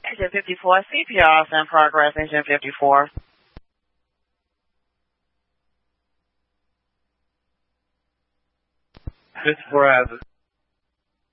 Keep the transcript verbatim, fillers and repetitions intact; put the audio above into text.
Engine fifty-four, C P R in progress, engine fifty-four. fifty-four has it.